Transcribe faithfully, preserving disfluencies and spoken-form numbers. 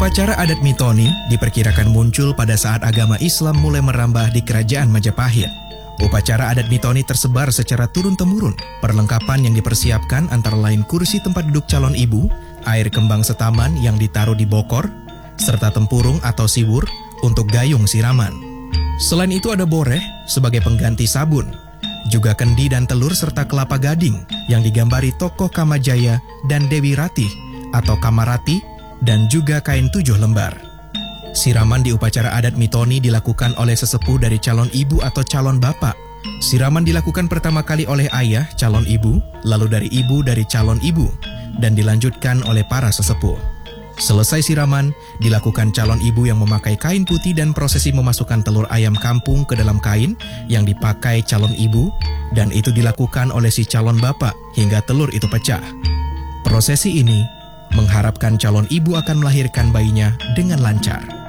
Upacara adat mitoni diperkirakan muncul pada saat agama Islam mulai merambah di kerajaan Majapahit. Upacara adat mitoni tersebar secara turun-temurun. Perlengkapan yang dipersiapkan antara lain kursi tempat duduk calon ibu, air kembang setaman yang ditaruh di bokor, serta tempurung atau siwur untuk gayung siraman. Selain itu ada boreh sebagai pengganti sabun, juga kendi dan telur serta kelapa gading yang digambari tokoh Kamajaya dan Dewi Ratih atau Kamarati, dan juga kain tujuh lembar. Siraman di upacara adat mitoni dilakukan oleh sesepuh dari calon ibu atau calon bapak. Siraman dilakukan pertama kali oleh ayah calon ibu, lalu dari ibu dari calon ibu, dan dilanjutkan oleh para sesepuh. Selesai siraman, dilakukan calon ibu yang memakai kain putih dan prosesi memasukkan telur ayam kampung ke dalam kain yang dipakai calon ibu, dan itu dilakukan oleh si calon bapak hingga telur itu pecah. Prosesi ini mengharapkan calon ibu akan melahirkan bayinya dengan lancar.